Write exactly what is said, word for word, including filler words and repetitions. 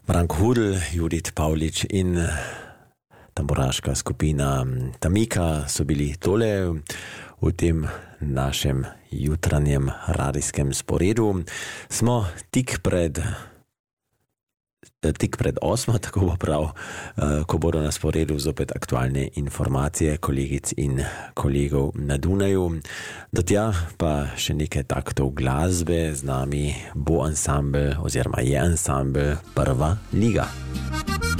Branko Hudl, Judith Pavlič in tamburaška skupina Tamika so bili tole v tem našem jutranjem radijskem sporedu. Smo tik pred tik pred osmo, tako bo prav, ko bodo na sporedu zopet aktualne informacije kolegic in kolegov na Dunaju. Do tja pa še nekaj taktov glasbe, z nami bo ansambel oziroma je ansambel Prva liga.